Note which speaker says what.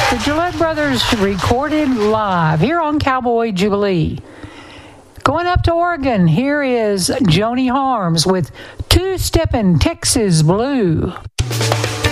Speaker 1: The Gillette Brothers recorded live here on Cowboy Jubilee. Going up to Oregon, here is Joni Harms with Two-Steppin' Texas Blue.